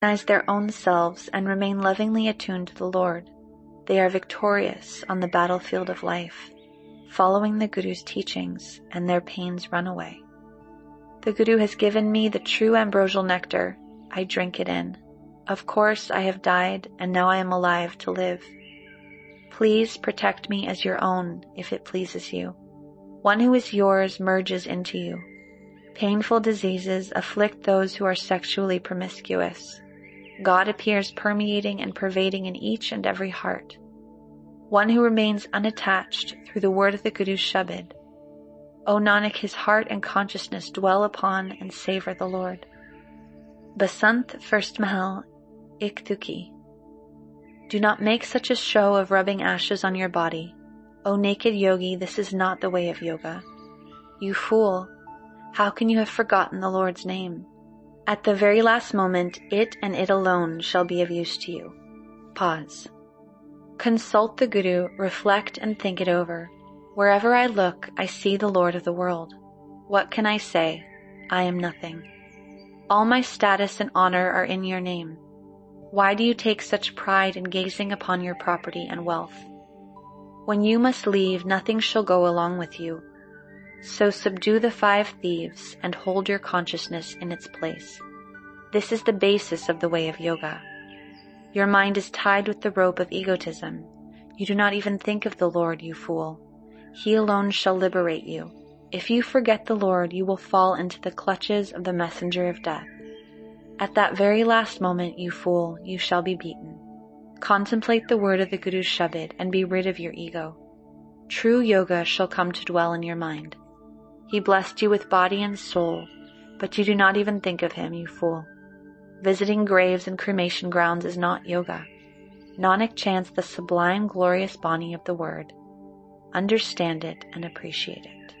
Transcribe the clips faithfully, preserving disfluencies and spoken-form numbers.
recognize their own selves and remain lovingly attuned to the Lord, they are victorious on the battlefield of life, following the Guru's teachings, and their pains run away. The Guru has given me the true ambrosial nectar. I drink it in. Of course, I have died, and now I am alive to live. Please protect me as your own, if it pleases you. One who is yours merges into you. Painful diseases afflict those who are sexually promiscuous. God appears permeating and pervading in each and every heart. One who remains unattached through the word of the Guru's Shabad. O Nanak, his heart and consciousness dwell upon and savor the Lord. Basant, First Mahal, Iktuki. Do not make such a show of rubbing ashes on your body. O naked yogi, this is not the way of yoga. You fool, how can you have forgotten the Lord's name? At the very last moment, it and it alone shall be of use to you. Pause. Consult the Guru, reflect and think it over. Wherever I look, I see the Lord of the world. What can I say? I am nothing. All my status and honor are in your name. Why do you take such pride in gazing upon your property and wealth? When you must leave, nothing shall go along with you. So subdue the five thieves and hold your consciousness in its place. This is the basis of the way of yoga. Your mind is tied with the rope of egotism. You do not even think of the Lord, you fool. He alone shall liberate you. If you forget the Lord, you will fall into the clutches of the messenger of death. At that very last moment, you fool, you shall be beaten. Contemplate the word of the Guru's Shabad and be rid of your ego. True yoga shall come to dwell in your mind. He blessed you with body and soul, but you do not even think of him, you fool. Visiting graves and cremation grounds is not yoga. Nanak chants the sublime, glorious Bani of the word. Understand it and appreciate it.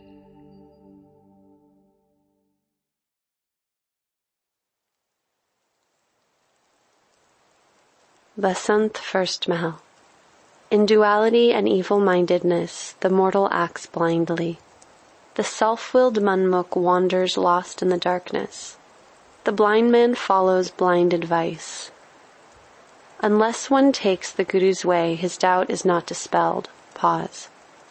Basant, First Mahal. In duality and evil-mindedness, the mortal acts blindly. The self-willed Manmukh wanders lost in the darkness. The blind man follows blind advice. Unless one takes the Guru's way, his doubt is not dispelled. Pause.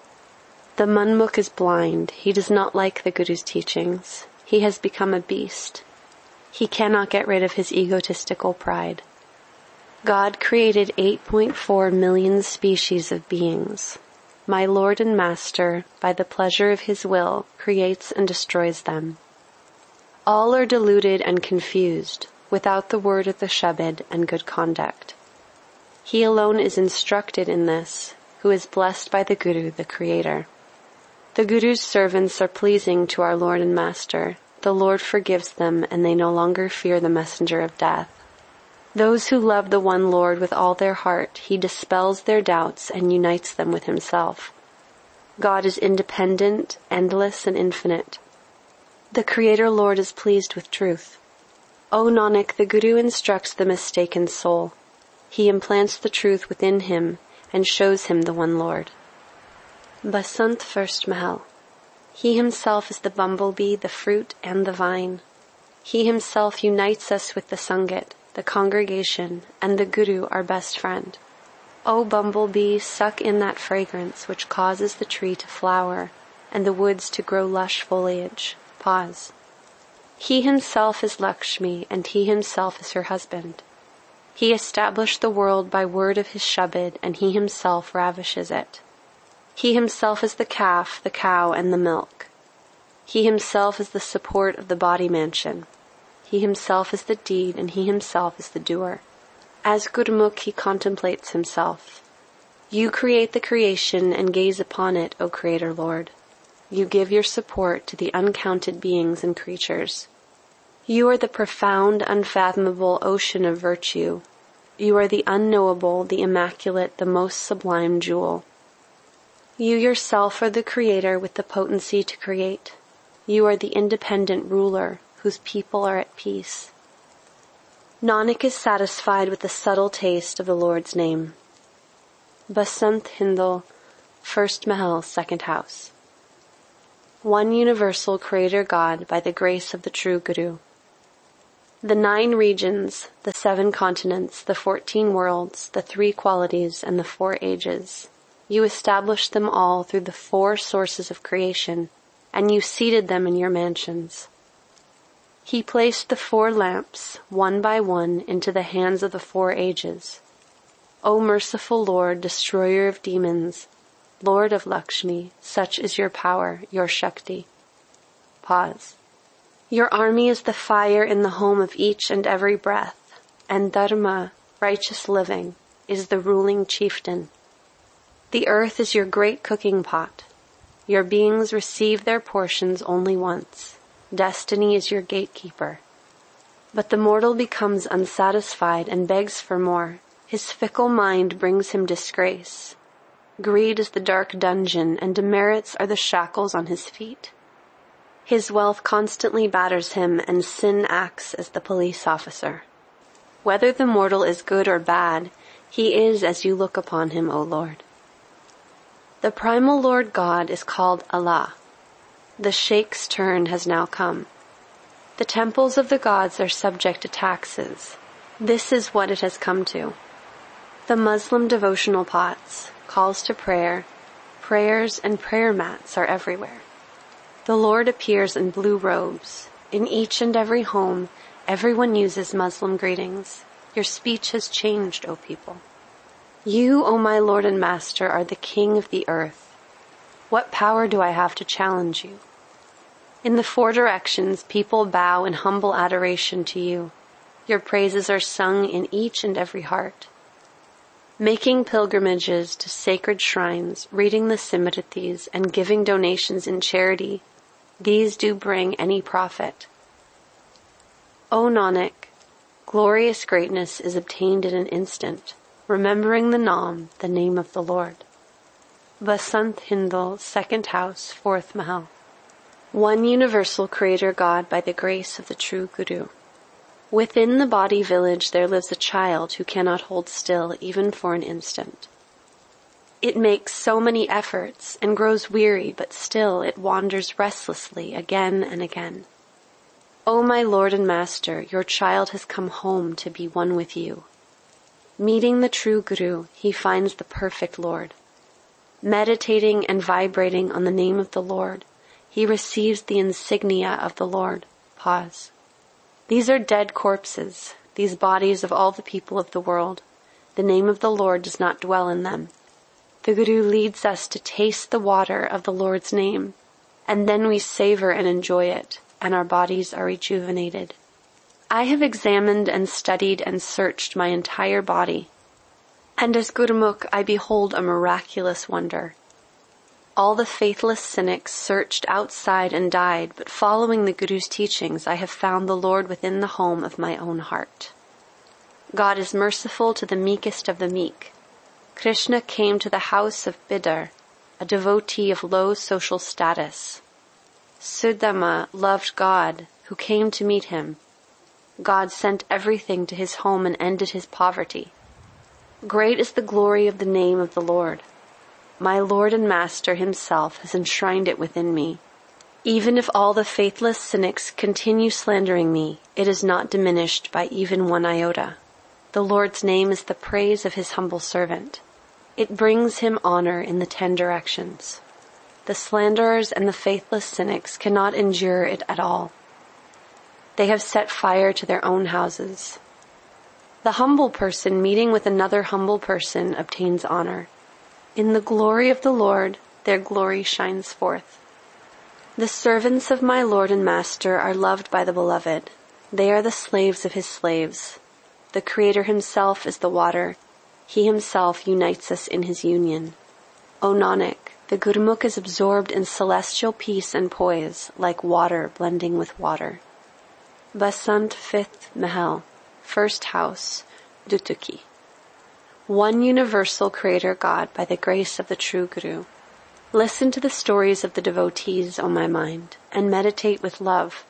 The Manmukh is blind. He does not like the Guru's teachings. He has become a beast. He cannot get rid of his egotistical pride. God created eight point four million species of beings. My Lord and Master, by the pleasure of his will, creates and destroys them. All are deluded and confused, without the word of the Shabad and good conduct. He alone is instructed in this, who is blessed by the Guru, the Creator. The Guru's servants are pleasing to our Lord and Master. The Lord forgives them, and they no longer fear the messenger of death. Those who love the one Lord with all their heart, he dispels their doubts and unites them with himself. God is independent, endless, and infinite. The Creator Lord is pleased with truth. O Nanak, the Guru instructs the mistaken soul. He implants the truth within him and shows him the one Lord. Basant, First Mahal. He himself is the bumblebee, the fruit, and the vine. He himself unites us with the Sangat, the congregation, and the Guru, our best friend. O bumblebee, suck in that fragrance which causes the tree to flower and the woods to grow lush foliage. Pause. He himself is Lakshmi, and he himself is her husband. He established the world by word of his Shabad, and he himself ravishes it. He himself is the calf, the cow, and the milk. He himself is the support of the body mansion. He himself is the deed, and he himself is the doer. As Gurmukh, he contemplates himself. You create the creation and gaze upon it, O Creator Lord. You give your support to the uncounted beings and creatures. You are the profound, unfathomable ocean of virtue. You are the unknowable, the immaculate, the most sublime jewel. You yourself are the Creator with the potency to create. You are the independent ruler, whose people are at peace. Nanak is satisfied with the subtle taste of the Lord's name. Basant Hindal, First Mahal, Second House. One universal Creator God by the grace of the true Guru. The nine regions, the seven continents, the fourteen worlds, the three qualities, and the four ages. You established them all through the four sources of creation, and you seated them in your mansions. He placed the four lamps, one by one, into the hands of the four ages. O merciful Lord, destroyer of demons, Lord of Lakshmi, such is your power, your Shakti. Pause. Your army is the fire in the home of each and every breath, and Dharma, righteous living, is the ruling chieftain. The earth is your great cooking pot. Your beings receive their portions only once. Destiny is your gatekeeper. But the mortal becomes unsatisfied and begs for more. His fickle mind brings him disgrace. Greed is the dark dungeon, and demerits are the shackles on his feet. His wealth constantly batters him, and sin acts as the police officer. Whether the mortal is good or bad, he is as you look upon him, O Lord. The primal Lord God is called Allah. The Sheikh's turn has now come. The temples of the gods are subject to taxes. This is what it has come to. The Muslim devotional pots, calls to prayer, prayers and prayer mats are everywhere. The Lord appears in blue robes. In each and every home, everyone uses Muslim greetings. Your speech has changed, O people. You, O my Lord and Master, are the King of the earth. What power do I have to challenge you? In the four directions, people bow in humble adoration to you. Your praises are sung in each and every heart. Making pilgrimages to sacred shrines, reading the Simritis, and giving donations in charity, these do bring any profit. O Nanak, glorious greatness is obtained in an instant, remembering the Naam, the name of the Lord. Basant Hindal, second house, fourth Mahal. One universal creator God by the grace of the true Guru. Within the body village there lives a child who cannot hold still even for an instant. It makes so many efforts and grows weary, but still it wanders restlessly again and again. O my Lord and Master, your child has come home to be one with you. Meeting the true Guru, he finds the perfect Lord. Meditating and vibrating on the name of the Lord, he receives the insignia of the Lord. Pause. These are dead corpses, these bodies of all the people of the world. The name of the Lord does not dwell in them. The Guru leads us to taste the water of the Lord's name, and then we savor and enjoy it, and our bodies are rejuvenated. I have examined and studied and searched my entire body, and as Gurmukh I behold a miraculous wonder. All the faithless cynics searched outside and died, but following the Guru's teachings I have found the Lord within the home of my own heart. God is merciful to the meekest of the meek. Krishna came to the house of Bidar, a devotee of low social status. Sudama loved God, who came to meet him. God sent everything to his home and ended his poverty. Great is the glory of the name of the Lord. My Lord and Master himself has enshrined it within me. Even if all the faithless cynics continue slandering me, it is not diminished by even one iota. The Lord's name is the praise of his humble servant. It brings him honor in the ten directions. The slanderers and the faithless cynics cannot endure it at all. They have set fire to their own houses. The humble person meeting with another humble person obtains honor. In the glory of the Lord, their glory shines forth. The servants of my Lord and Master are loved by the Beloved. They are the slaves of his slaves. The Creator himself is the water. He himself unites us in his union. O Nanak, the Gurmukh is absorbed in celestial peace and poise, like water blending with water. Basant, fifth Mahal, first house, Dutuki. One universal creator God by the grace of the true Guru. Listen to the stories of the devotees, O my mind, and meditate with love.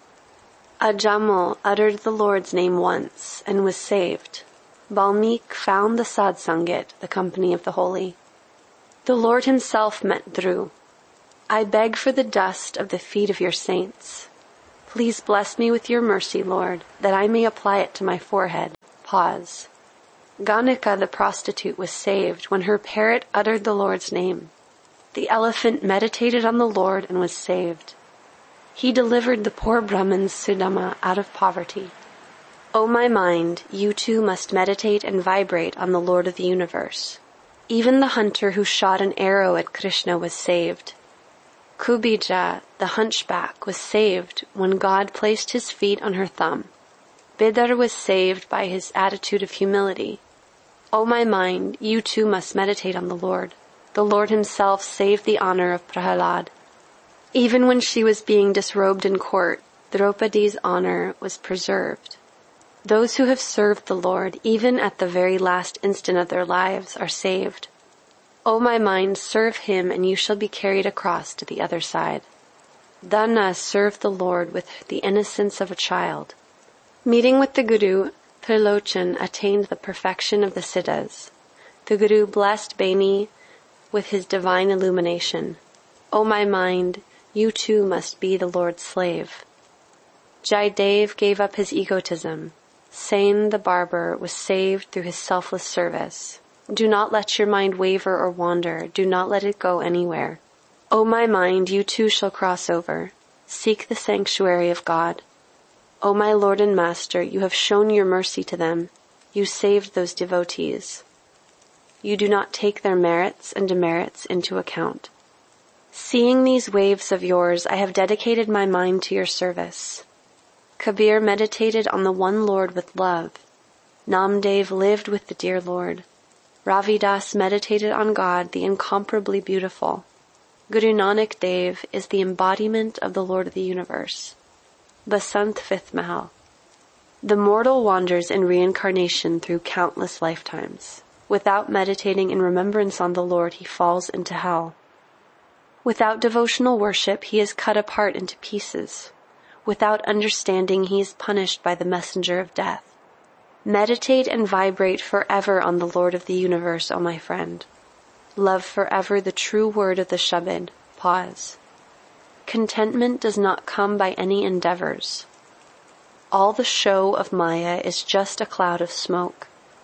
Ajamal uttered the Lord's name once and was saved. Balmik found the Sadsangit, the company of the holy. The Lord himself met Dhru. I beg for the dust of the feet of your saints. Please bless me with your mercy, Lord, that I may apply it to my forehead. Pause. Ganika the prostitute was saved when her parrot uttered the Lord's name. The elephant meditated on the Lord and was saved. He delivered the poor Brahman's Sudama out of poverty. O my mind, you too must meditate and vibrate on the Lord of the universe. Even the hunter who shot an arrow at Krishna was saved. Kubija, the hunchback, was saved when God placed his feet on her thumb. Bidar was saved by his attitude of humility. O my mind, you too must meditate on the Lord. The Lord himself saved the honor of Prahalad. Even when she was being disrobed in court, Draupadi's honor was preserved. Those who have served the Lord, even at the very last instant of their lives, are saved. O my mind, serve him, and you shall be carried across to the other side. Dana served the Lord with the innocence of a child. Meeting with the Guru, Trilochan attained the perfection of the Siddhas. The Guru blessed Beni with his divine illumination. O my mind, you too must be the Lord's slave. Jaidev gave up his egotism. Sain the barber was saved through his selfless service. Do not let your mind waver or wander. Do not let it go anywhere. O my mind, you too shall cross over. Seek the sanctuary of God. O my Lord and Master, you have shown your mercy to them. You saved those devotees. You do not take their merits and demerits into account. Seeing these waves of yours, I have dedicated my mind to your service. Kabir meditated on the one Lord with love. Namdev lived with the dear Lord. Ravidas meditated on God, the incomparably beautiful. Guru Nanak Dev is the embodiment of the Lord of the universe. Basant fifth Mahal. The mortal wanders in reincarnation through countless lifetimes. Without meditating in remembrance on the Lord, he falls into hell. Without devotional worship, he is cut apart into pieces. Without understanding, he is punished by the messenger of death. Meditate and vibrate forever on the Lord of the universe, O my friend. Love forever the true word of the Shabad. Pause. Contentment does not come by any endeavors. All the show of Maya is just a cloud of smoke.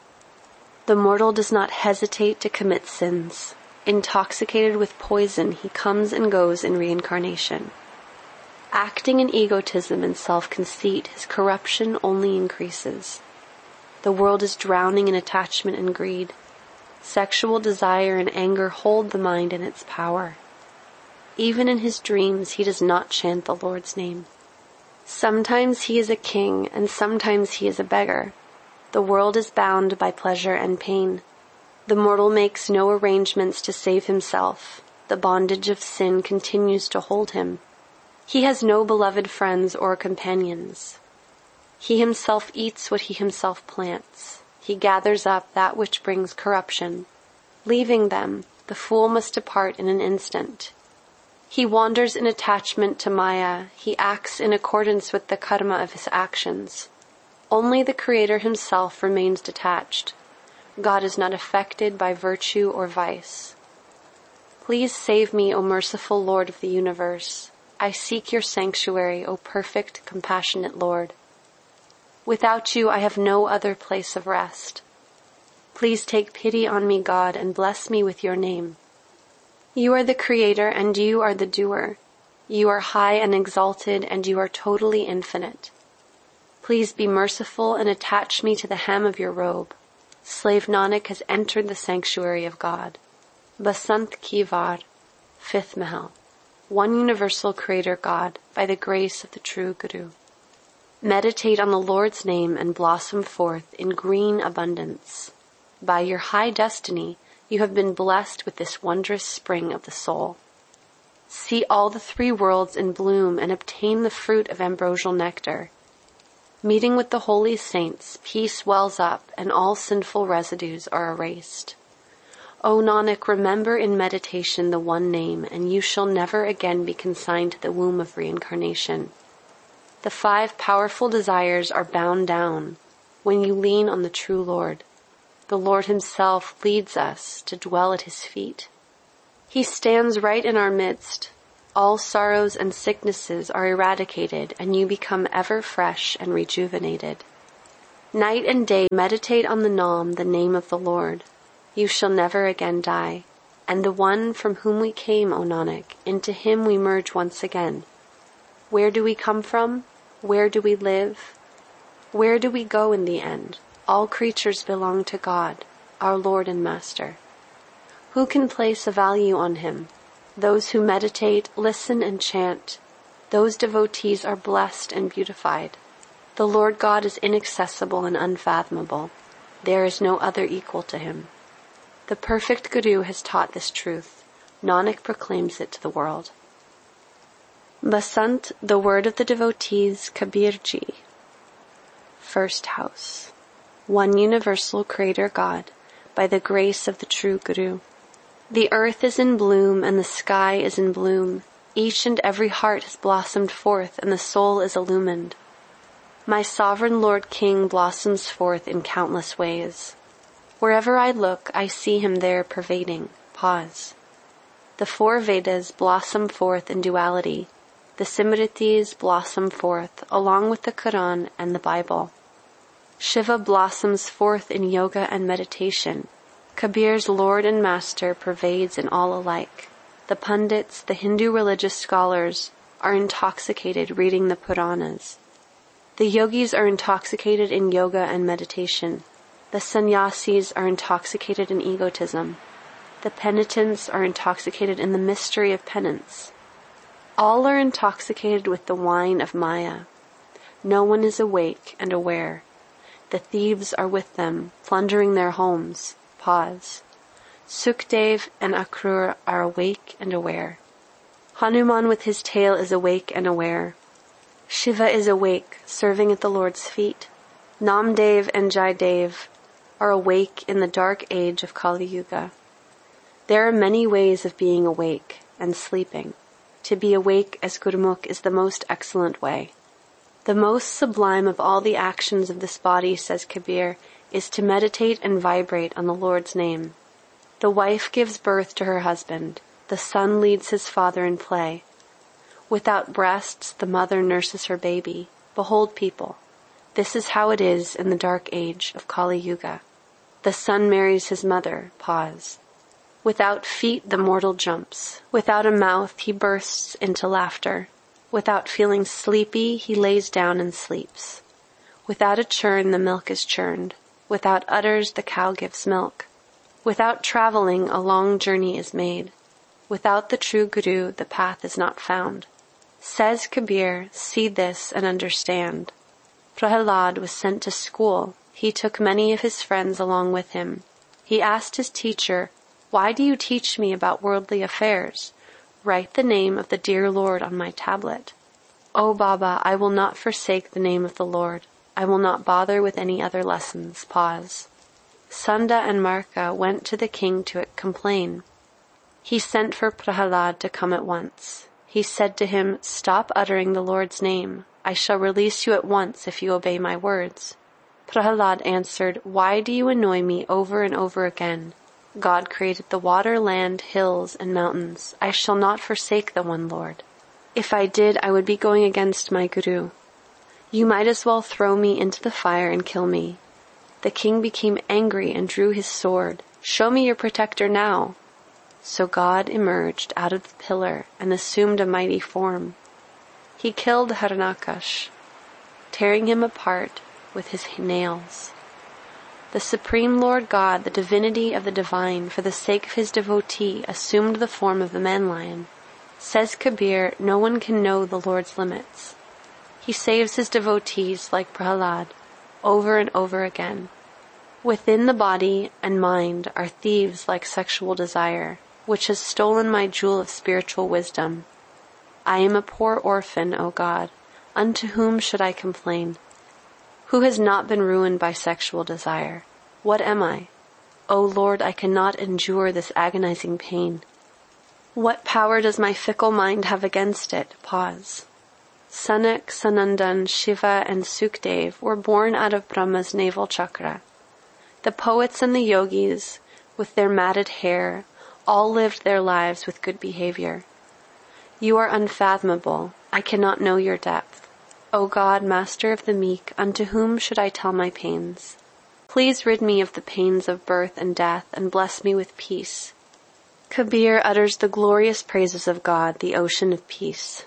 The mortal does not hesitate to commit sins. Intoxicated with poison, he comes and goes in reincarnation. Acting in egotism and self-conceit, his corruption only increases. The world is drowning in attachment and greed. Sexual desire and anger hold the mind in its power. Even in his dreams, he does not chant the Lord's name. Sometimes he is a king, and sometimes he is a beggar. The world is bound by pleasure and pain. The mortal makes no arrangements to save himself. The bondage of sin continues to hold him. He has no beloved friends or companions. He himself eats what he himself plants. He gathers up that which brings corruption. Leaving them, the fool must depart in an instant. He wanders in attachment to Maya. He acts in accordance with the karma of his actions. Only the Creator himself remains detached. God is not affected by virtue or vice. Please save me, O merciful Lord of the universe. I seek your sanctuary, O perfect, compassionate Lord. Without you, I have no other place of rest. Please take pity on me, God, and bless me with your name. You are the Creator, and you are the doer. You are high and exalted, and you are totally infinite. Please be merciful and attach me to the hem of your robe. Slave Nanak has entered the sanctuary of God. Basant Ki Var, fifth Mahal. One universal Creator God, by the grace of the true Guru. Meditate on the Lord's name and blossom forth in green abundance. By your high destiny, you have been blessed with this wondrous spring of the soul. See all the three worlds in bloom and obtain the fruit of ambrosial nectar. Meeting with the holy saints, peace wells up and all sinful residues are erased. O Nanak, remember in meditation the one name, and you shall never again be consigned to the womb of reincarnation. The five powerful desires are bound down when you lean on the true Lord. The Lord himself leads us to dwell at his feet. He stands right in our midst. All sorrows and sicknesses are eradicated, and you become ever fresh and rejuvenated. Night and day meditate on the Nam, the name of the Lord. You shall never again die. And the one from whom we came, O Nanak, into him we merge once again. Where do we come from? Where do we live? Where do we go in the end? All creatures belong to God, our Lord and Master. Who can place a value on him? Those who meditate, listen and chant. Those devotees are blessed and beautified. The Lord God is inaccessible and unfathomable. There is no other equal to him. The perfect Guru has taught this truth. Nanak proclaims it to the world. Basant, the word of the devotees, Kabirji. First house. One universal Creator God, by the grace of the true Guru. The earth is in bloom and the sky is in bloom. Each and every heart has blossomed forth and the soul is illumined. My sovereign Lord King blossoms forth in countless ways. Wherever I look, I see him there pervading. Pause. The four Vedas blossom forth in duality. The Simritis blossom forth along with the Quran and the Bible. Shiva blossoms forth in yoga and meditation. Kabir's Lord and Master pervades in all alike. The Pundits, the Hindu religious scholars, are intoxicated reading the Puranas. The yogis are intoxicated in yoga and meditation. The sannyasis are intoxicated in egotism. The penitents are intoxicated in the mystery of penance. All are intoxicated with the wine of Maya. No one is awake and aware. The thieves are with them, plundering their homes. Pause. Sukdev and Akrur are awake and aware. Hanuman with his tail is awake and aware. Shiva is awake, serving at the Lord's feet. Namdev and Jaidev are awake in the dark age of Kali Yuga. There are many ways of being awake and sleeping. To be awake as Gurmukh is the most excellent way. The most sublime of all the actions of this body, says Kabir, is to meditate and vibrate on the Lord's name. The wife gives birth to her husband. The son leads his father in play. Without breasts, the mother nurses her baby. Behold, people, this is how it is in the dark age of Kali Yuga. The son marries his mother. Pause. Without feet, the mortal jumps. Without a mouth, he bursts into laughter. Without feeling sleepy, he lays down and sleeps. Without a churn, the milk is churned. Without udders, the cow gives milk. Without traveling, a long journey is made. Without the true Guru, the path is not found. Says Kabir, see this and understand. Prahalad was sent to school. He took many of his friends along with him. He asked his teacher, why do you teach me about worldly affairs? Write the name of the dear Lord on my tablet. O Baba, I will not forsake the name of the Lord. I will not bother with any other lessons. Pause. Sunda and Marka went to the king to complain. He sent for Prahalad to come at once. He said to him, stop uttering the Lord's name. I shall release you at once if you obey my words. Prahalad answered, why do you annoy me over and over again? God created the water, land, hills, and mountains. I shall not forsake the one Lord. If I did, I would be going against my Guru. You might as well throw me into the fire and kill me. The king became angry and drew his sword. Show me your protector now. So God emerged out of the pillar and assumed a mighty form. He killed Haranyakash, tearing him apart with his nails. The Supreme Lord God, the divinity of the divine, for the sake of his devotee, assumed the form of the man-lion. Says Kabir, no one can know the Lord's limits. He saves his devotees like Prahalad, over and over again. Within the body and mind are thieves like sexual desire, which has stolen my jewel of spiritual wisdom. I am a poor orphan, O God. Unto whom should I complain? Who has not been ruined by sexual desire? What am I? O Lord, I cannot endure this agonizing pain. What power does my fickle mind have against it? Pause. Sanak, Sanandan, Shiva, and Sukdev were born out of Brahma's navel chakra. The poets and the yogis, with their matted hair, all lived their lives with good behavior. You are unfathomable. I cannot know your depth. O God, master of the meek, unto whom should I tell my pains? Please rid me of the pains of birth and death, and bless me with peace. Kabir utters the glorious praises of God, the ocean of peace.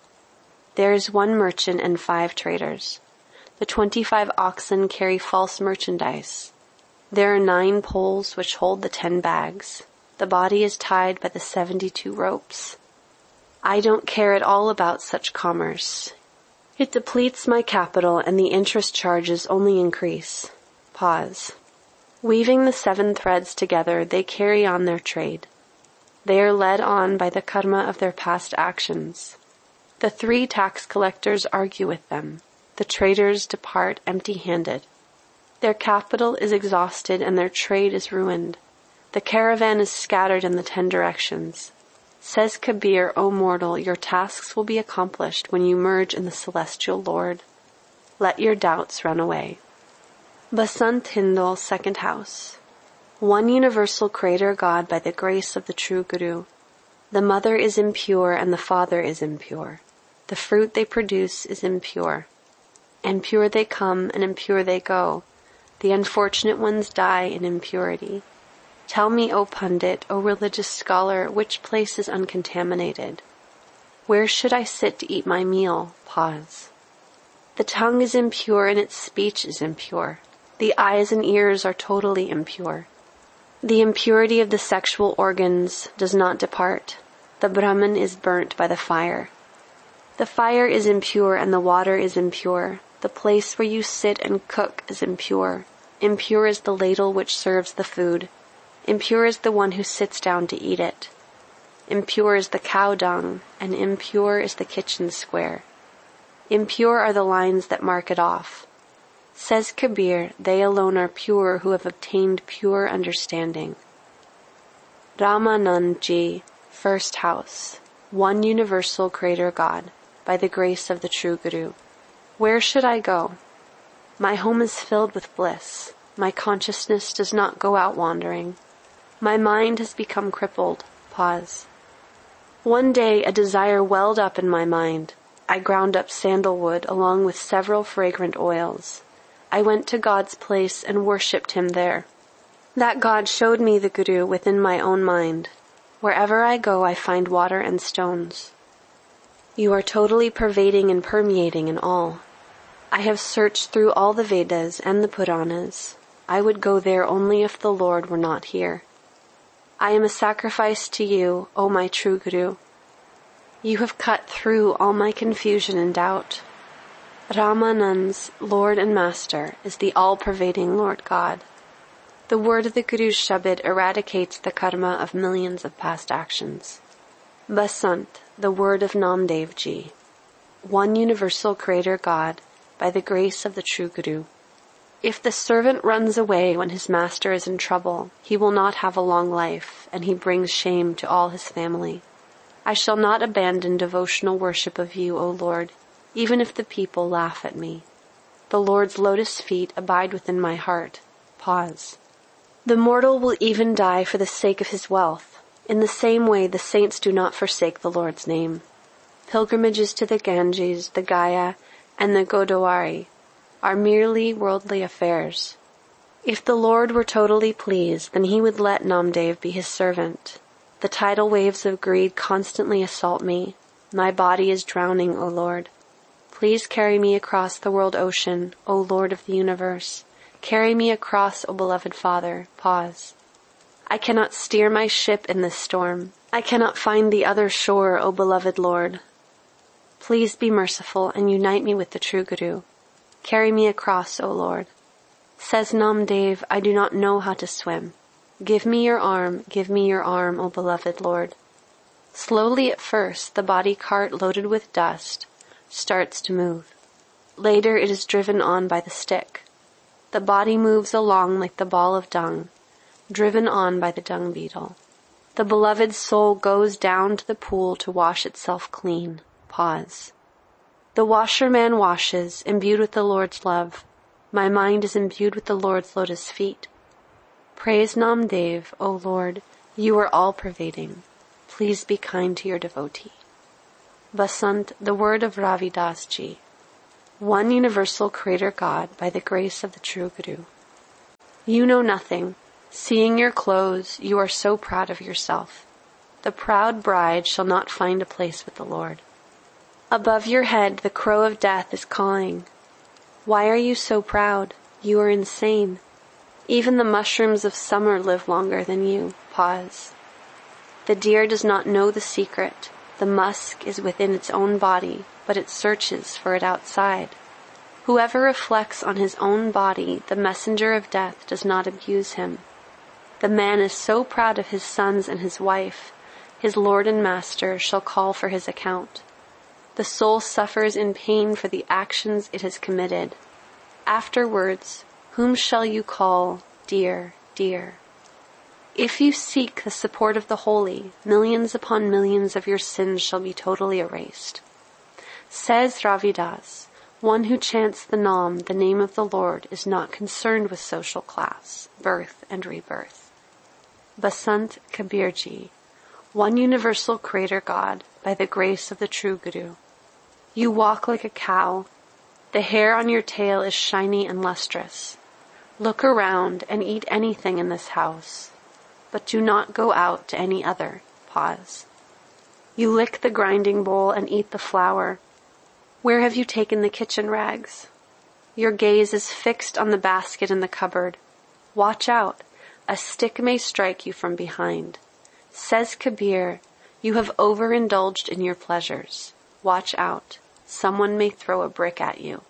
There is one merchant and five traders. The twenty-five oxen carry false merchandise. There are nine poles which hold the ten bags. The body is tied by the seventy-two ropes. I don't care at all about such commerce. It depletes my capital, and the interest charges only increase. Pause. Weaving the seven threads together, they carry on their trade. They are led on by the karma of their past actions. The three tax collectors argue with them. The traders depart empty-handed. Their capital is exhausted and their trade is ruined. The caravan is scattered in the ten directions. Says Kabir, O mortal, your tasks will be accomplished when you merge in the celestial Lord. Let your doubts run away. Basant Hindal, second house. One universal creator God by the grace of the true Guru. The mother is impure and the father is impure. The fruit they produce is impure. Impure they come and impure they go. The unfortunate ones die in impurity. Tell me, O Pundit, O religious scholar, which place is uncontaminated? Where should I sit to eat my meal? Pause. The tongue is impure and its speech is impure. The eyes and ears are totally impure. The impurity of the sexual organs does not depart. The Brahman is burnt by the fire. The fire is impure and the water is impure. The place where you sit and cook is impure. Impure is the ladle which serves the food. Impure is the one who sits down to eat it. Impure is the cow dung, and impure is the kitchen square. Impure are the lines that mark it off. Says Kabir, they alone are pure who have obtained pure understanding. Ramanand Ji, first house. One universal creator God, by the grace of the true Guru. Where should I go? My home is filled with bliss. My consciousness does not go out wandering. My mind has become crippled. Pause. One day a desire welled up in my mind. I ground up sandalwood along with several fragrant oils. I went to God's place and worshipped him there. That God showed me the Guru within my own mind. Wherever I go, I find water and stones. You are totally pervading and permeating in all. I have searched through all the Vedas and the Puranas. I would go there only if the Lord were not here. I am a sacrifice to you, O my true Guru. You have cut through all my confusion and doubt. Ramanand's Lord and Master is the all-pervading Lord God. The word of the Guru's Shabad eradicates the karma of millions of past actions. Basant, the word of Namdev Ji. One universal creator God, by the grace of the true Guru. If the servant runs away when his master is in trouble, he will not have a long life, and he brings shame to all his family. I shall not abandon devotional worship of you, O Lord, even if the people laugh at me. The Lord's lotus feet abide within my heart. Pause. The mortal will even die for the sake of his wealth. In the same way, the saints do not forsake the Lord's name. Pilgrimages to the Ganges, the Gaya, and the Godawari are merely worldly affairs. If the Lord were totally pleased, then he would let Namdev be his servant. The tidal waves of greed constantly assault me. My body is drowning, O Lord. Please carry me across the world ocean, O Lord of the universe. Carry me across, O beloved Father. Pause. I cannot steer my ship in this storm. I cannot find the other shore, O beloved Lord. Please be merciful and unite me with the true Guru. Carry me across, O Lord. Says Namdev, I do not know how to swim. Give me your arm, give me your arm, O beloved Lord. Slowly at first, the body cart loaded with dust starts to move. Later it is driven on by the stick. The body moves along like the ball of dung, driven on by the dung beetle. The beloved soul goes down to the pool to wash itself clean. Pause. The washerman washes, imbued with the Lord's love. My mind is imbued with the Lord's lotus feet. Praise Namdev, O Lord, you are all-pervading. Please be kind to your devotee. Basant, the word of Ravidas Ji. One universal creator God by the grace of the true Guru. You know nothing. Seeing your clothes, you are so proud of yourself. The proud bride shall not find a place with the Lord. Above your head the crow of death is cawing. Why are you so proud? You are insane. Even the mushrooms of summer live longer than you. Pause. The deer does not know the secret. The musk is within its own body, but it searches for it outside. Whoever reflects on his own body, the messenger of death does not abuse him. The man is so proud of his sons and his wife, his lord and master shall call for his account. The soul suffers in pain for the actions it has committed. Afterwards, whom shall you call dear, dear? If you seek the support of the holy, millions upon millions of your sins shall be totally erased. Says Ravidas, one who chants the Nam, the name of the Lord, is not concerned with social class, birth and rebirth. Basant Kabirji, one universal creator God, by the grace of the true Guru. You walk like a cow. The hair on your tail is shiny and lustrous. Look around and eat anything in this house, but do not go out to any other. Pause. You lick the grinding bowl and eat the flour. Where have you taken the kitchen rags? Your gaze is fixed on the basket in the cupboard. Watch out. A stick may strike you from behind. Says Kabir, you have overindulged in your pleasures. Watch out. Someone may throw a brick at you.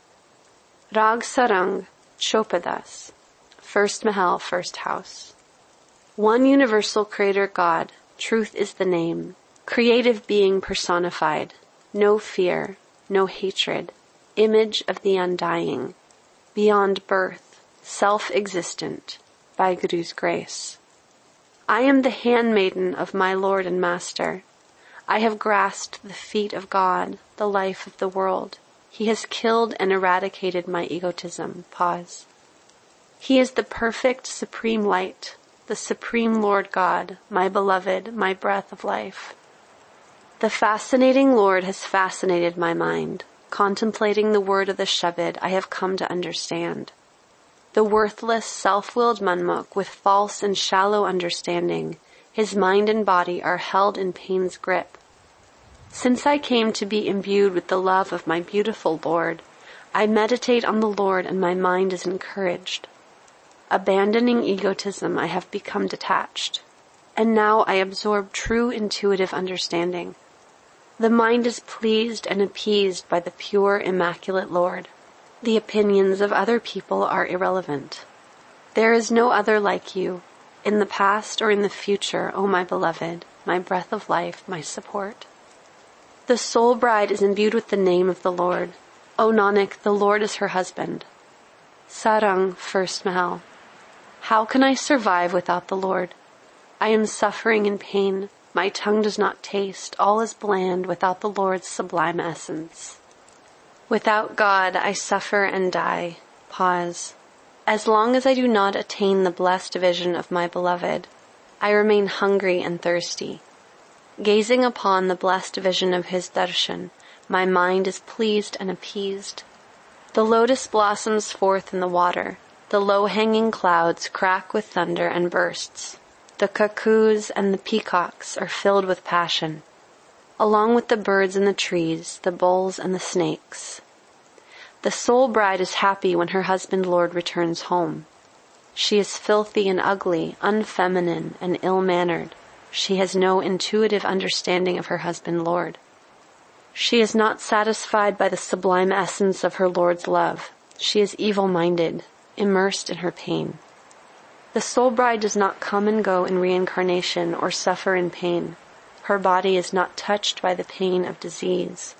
Rag Sarang, Chopadas. First Mahal, first house. One universal creator God, truth is the name, creative being personified, no fear, no hatred, image of the undying, beyond birth, self-existent, by Guru's grace. I am the handmaiden of my Lord and Master. I have grasped the feet of God, the life of the world. He has killed and eradicated my egotism. Pause. He is the perfect supreme light, the supreme Lord God, my beloved, my breath of life. The fascinating Lord has fascinated my mind. Contemplating the word of the Shabad, I have come to understand. The worthless, self-willed Manmukh with false and shallow understanding, his mind and body are held in pain's grip. Since I came to be imbued with the love of my beautiful Lord, I meditate on the Lord and my mind is encouraged. Abandoning egotism, I have become detached, and now I absorb true intuitive understanding. The mind is pleased and appeased by the pure, immaculate Lord. The opinions of other people are irrelevant. There is no other like you, in the past or in the future, O my beloved, my breath of life, my support. The soul bride is imbued with the name of the Lord. O Nanak, the Lord is her husband. Sarang, first Mahal. How can I survive without the Lord? I am suffering in pain. My tongue does not taste. All is bland without the Lord's sublime essence. Without God, I suffer and die. Pause. As long as I do not attain the blessed vision of my beloved, I remain hungry and thirsty. Gazing upon the blessed vision of his darshan, my mind is pleased and appeased. The lotus blossoms forth in the water. The low-hanging clouds crack with thunder and bursts. The cuckoos and the peacocks are filled with passion, along with the birds and the trees, the bulls and the snakes. The soul bride is happy when her husband Lord returns home. She is filthy and ugly, unfeminine and ill-mannered. She has no intuitive understanding of her husband Lord. She is not satisfied by the sublime essence of her Lord's love. She is evil-minded, immersed in her pain. The soul bride does not come and go in reincarnation or suffer in pain. Her body is not touched by the pain of disease.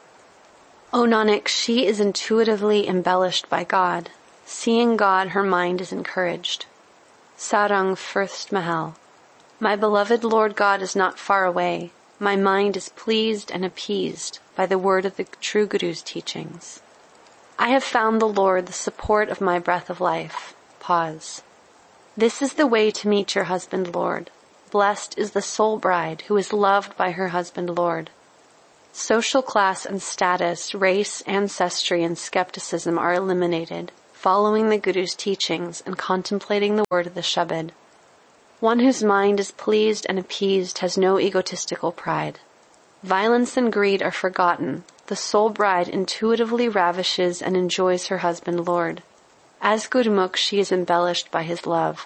O Nanak, she is intuitively embellished by God. Seeing God, her mind is encouraged. Sarang, first Mahal. My beloved Lord God is not far away. My mind is pleased and appeased by the word of the true Guru's teachings. I have found the Lord, the support of my breath of life. Pause. This is the way to meet your husband Lord. Blessed is the soul bride who is loved by her husband Lord. Social class and status, race, ancestry, and skepticism are eliminated, following the Guru's teachings and contemplating the word of the Shabad. One whose mind is pleased and appeased has no egotistical pride. Violence and greed are forgotten. The soul bride intuitively ravishes and enjoys her husband Lord. As Gurmukh, she is embellished by his love.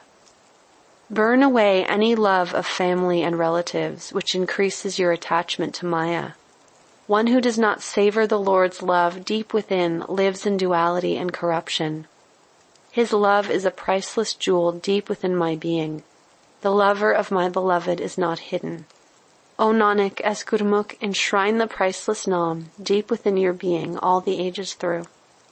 Burn away any love of family and relatives, which increases your attachment to Maya. One who does not savor the Lord's love deep within lives in duality and corruption. His love is a priceless jewel deep within my being. The lover of my beloved is not hidden. O Nanak, as Gurmukh, enshrine the priceless Nam deep within your being all the ages through.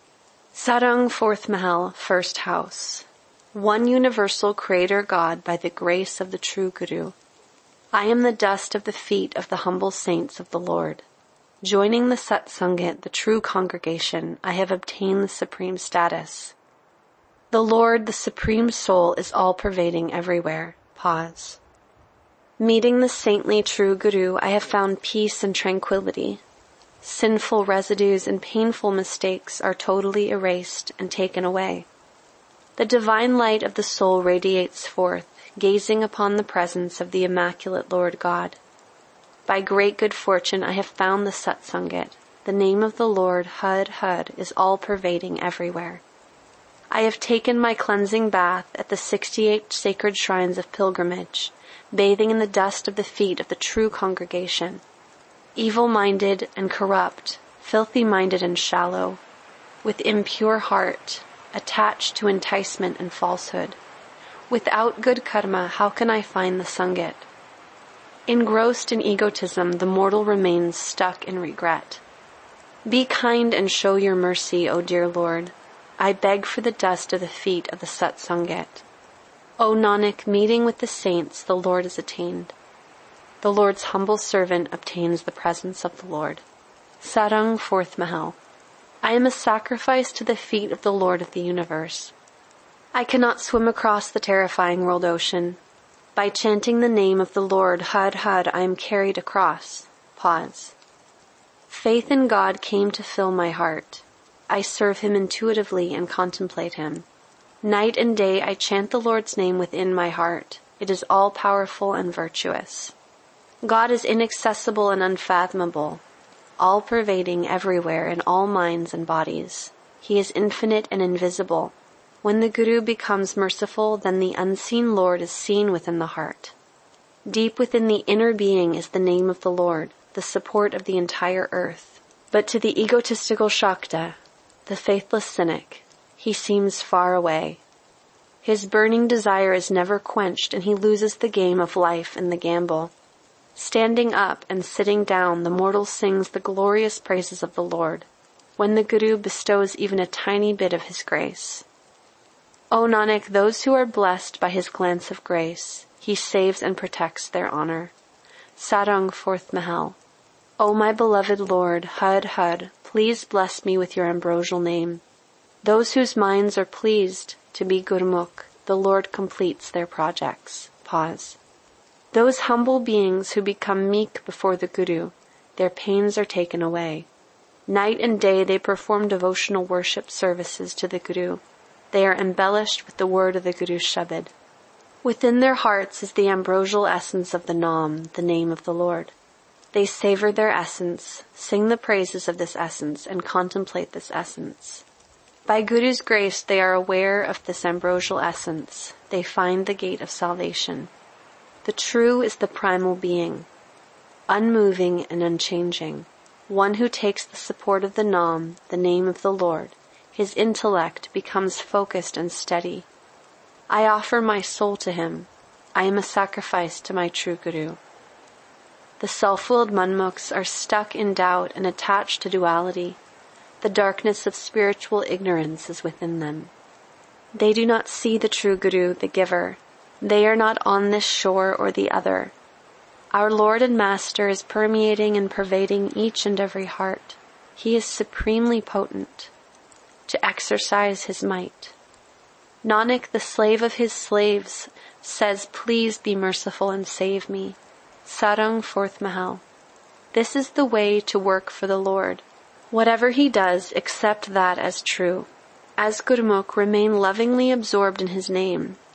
Sarang, fourth Mahal, first house. One universal Creator God by the grace of the true Guru. I am the dust of the feet of the humble saints of the Lord. Joining the Satsangit, the true congregation, I have obtained the supreme status. The Lord, the Supreme Soul, is all-pervading everywhere. Pause. Meeting the saintly true Guru, I have found peace and tranquility. Sinful residues and painful mistakes are totally erased and taken away. The divine light of the soul radiates forth, gazing upon the presence of the immaculate Lord God. By great good fortune I have found the Satsangit. The name of the Lord, Hud Hud, is all-pervading everywhere. I have taken my cleansing bath at the sixty-eight sacred shrines of pilgrimage, bathing in the dust of the feet of the true congregation. Evil-minded and corrupt, filthy-minded and shallow, with impure heart, attached to enticement and falsehood. Without good karma, how can I find the Sangit? Engrossed in egotism, the mortal remains stuck in regret. Be kind and show your mercy, O dear Lord. I beg for the dust of the feet of the Satsangit. O Nanak, meeting with the saints, the Lord is attained. The Lord's humble servant obtains the presence of the Lord. Sarang, fourth Mahal. I am a sacrifice to the feet of the Lord of the universe. I cannot swim across the terrifying world ocean. By chanting the name of the Lord, Hud Hud, I am carried across. Pause. Faith in God came to fill my heart. I serve Him intuitively and contemplate Him. Night and day I chant the Lord's name within my heart. It is all-powerful and virtuous. God is inaccessible and unfathomable, all-pervading everywhere in all minds and bodies. He is infinite and invisible. When the Guru becomes merciful, then the unseen Lord is seen within the heart. Deep within the inner being is the name of the Lord, the support of the entire earth. But to the egotistical Shakta, the faithless cynic, he seems far away. His burning desire is never quenched, and he loses the game of life in the gamble. Standing up and sitting down, the mortal sings the glorious praises of the Lord, when the Guru bestows even a tiny bit of his grace. O Nanak, those who are blessed by his glance of grace, he saves and protects their honor. Sarang, fourth Mahal. O my beloved Lord, Hud Hud, please bless me with your ambrosial name. Those whose minds are pleased to be Gurmukh, the Lord completes their projects. Pause. Those humble beings who become meek before the Guru, their pains are taken away. Night and day they perform devotional worship services to the Guru. They are embellished with the word of the Guru's Shabad. Within their hearts is the ambrosial essence of the Nam, the name of the Lord. They savor their essence, sing the praises of this essence, and contemplate this essence. By Guru's grace they are aware of this ambrosial essence. They find the gate of salvation. The true is the primal being, unmoving and unchanging, one who takes the support of the Nam, the name of the Lord. His intellect becomes focused and steady. I offer my soul to him. I am a sacrifice to my true Guru. The self-willed manmukhs are stuck in doubt and attached to duality. The darkness of spiritual ignorance is within them. They do not see the true Guru, the giver. They are not on this shore or the other. Our Lord and Master is permeating and pervading each and every heart. He is supremely potent to exercise his might. Nanak, the slave of his slaves, says, please be merciful and save me. Sarang, fourth Mahal. This is the way to work for the Lord. Whatever he does, accept that as true. As Gurmukh, remain lovingly absorbed in his name.